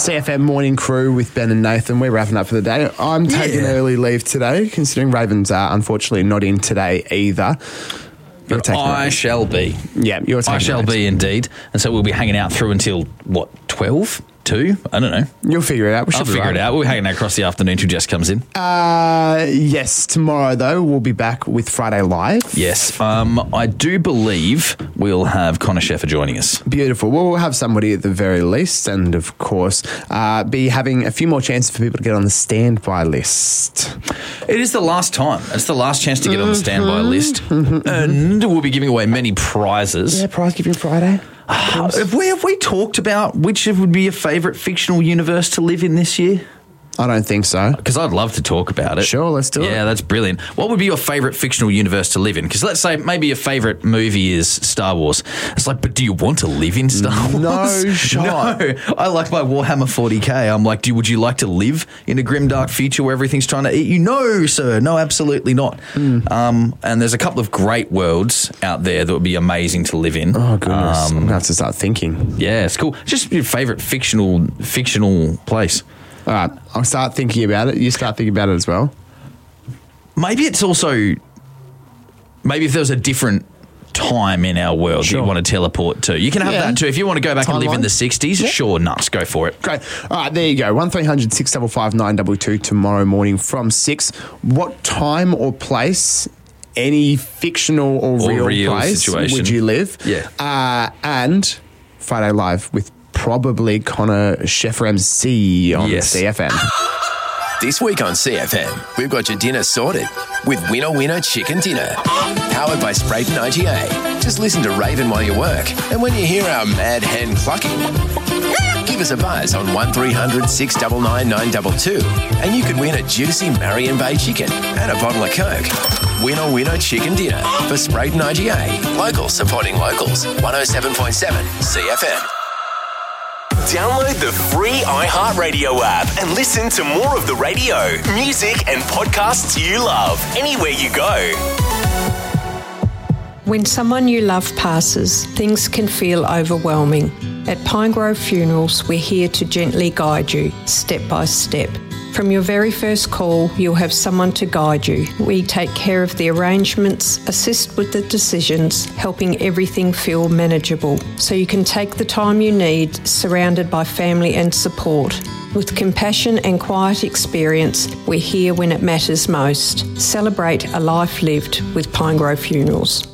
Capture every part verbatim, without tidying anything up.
C F M Morning Crew with Ben and Nathan. We're wrapping up for the day. I'm taking Yeah. early leave today, considering Ravens are unfortunately not in today either. You're But taking I it. shall be. Yeah, you're taking I shall it. be indeed. And so we'll be hanging out through until, what, twelve? two? I don't know. You'll figure it out. We should I'll be figure right. it out. We're hanging out across the afternoon till Jess comes in. Uh, yes, tomorrow, though, we'll be back with Friday Live. Yes. Um, I do believe we'll have Connor Sheffer joining us. Beautiful. Well, we'll have somebody at the very least, and of course, uh, be having a few more chances for people to get on the standby list. It is the last time. It's the last chance to get on the standby list. And we'll be giving away many prizes. Yeah, prize giving Friday. Uh, have, we, have we talked about which would be your favourite fictional universe to live in this year? I don't think so. Because I'd love to talk about it. Sure, let's do it. Yeah, that's brilliant. What would be your favourite fictional universe to live in? Because let's say maybe your favourite movie is Star Wars. It's like, but do you want to live in Star Wars? No shot. No. I like my Warhammer forty K. I'm like, do would you like to live in a grimdark future where everything's trying to eat you? No, sir. No, absolutely not. Mm. Um, and there's a couple of great worlds out there that would be amazing to live in. Oh, goodness. Um, I'm going to have to start thinking. yeah, it's cool. Just your favourite fictional fictional place. All right, I'll start thinking about it. You start thinking about it as well. Maybe it's also, maybe if there was a different time in our world Sure. that you want to teleport to. You can have Yeah. that too. If you want to go back and live in Timeline? the sixties, Yeah. sure, nuts, go for it. Great. All right, there you go. one three hundred six five five nine two two tomorrow morning from six. What time or place, any fictional or, Or real, real place situation. would you live? Yeah. Uh, and Friday Live with probably Connor Sheffer M C on Yes. C F M. This week on C F M, we've got your dinner sorted with Winner Winner Chicken Dinner. Powered by Sprayton I G A. Just listen to Raven while you work. And when you hear our mad hen clucking, give us a buzz on one three hundred six nine nine nine two two and you could win a juicy Marion Bay chicken and a bottle of Coke. Winner Winner Chicken Dinner for Sprayton I G A. Locals supporting locals. one oh seven point seven C F M. Download the free iHeartRadio app and listen to more of the radio, music, and podcasts you love anywhere you go. When someone you love passes, things can feel overwhelming. At Pinegrove Funerals, we're here to gently guide you, step by step. From your very first call, you'll have someone to guide you. We take care of the arrangements, assist with the decisions, helping everything feel manageable, so you can take the time you need, surrounded by family and support. With compassion and quiet experience, we're here when it matters most. Celebrate a life lived with Pinegrove Funerals.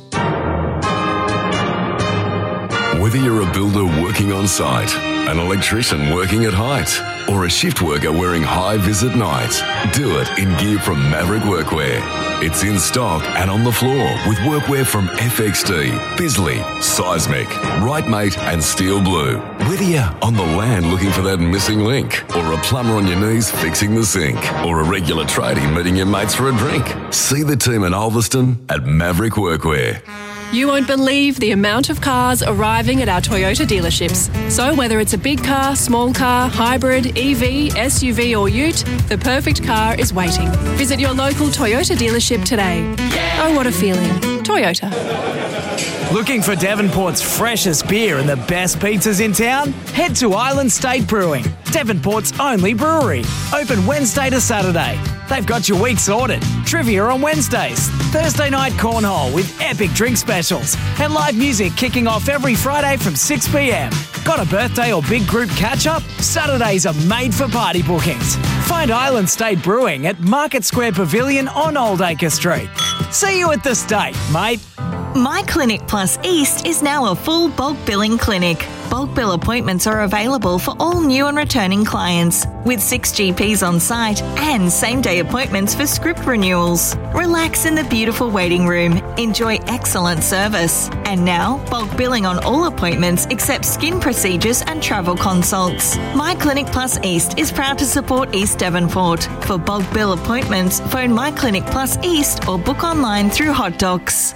Whether you're a builder working on site, an electrician working at height, or a shift worker wearing high vis at night, do it in gear from Maverick Workwear. It's in stock and on the floor with workwear from F X D, Bisley, Seismic, Rightmate and Steel Blue. Whether you're on the land looking for that missing link, or a plumber on your knees fixing the sink, or a regular tradie meeting your mates for a drink, see the team in Ulverston at Maverick Workwear. You won't believe the amount of cars arriving at our Toyota dealerships. So whether it's a big car, small car, hybrid, E V, S U V or ute, the perfect car is waiting. Visit your local Toyota dealership today. Oh, what a feeling. Toyota. Looking for Devonport's freshest beer and the best pizzas in town? Head to Island State Brewing, Devonport's only brewery. Open Wednesday to Saturday. They've got your week sorted. Trivia on Wednesdays. Thursday night cornhole with epic drink specials. And live music kicking off every Friday from six p.m. Got a birthday or big group catch-up? Saturdays are made for party bookings. Find Island State Brewing at Market Square Pavilion on Oldacre Street. See you at the State, mate. My Clinic Plus East is now a full bulk billing clinic. Bulk bill appointments are available for all new and returning clients, with six G Ps on site and same-day appointments for script renewals. Relax in the beautiful waiting room. Enjoy excellent service. And now, bulk billing on all appointments except skin procedures and travel consults. My Clinic Plus East is proud to support East Devonport. For bulk bill appointments, phone My Clinic Plus East or book online through Hot Docs.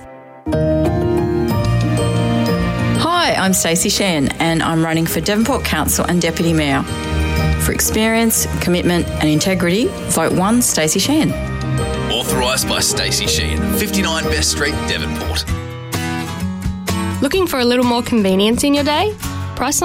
Hi, I'm Stacey Shan and I'm running for Devonport Council and Deputy Mayor. For experience, commitment and integrity, vote one Stacey Shan. Authorised by Stacey Sheehan, fifty-nine Best Street, Devonport. Looking for a little more convenience in your day? Priceline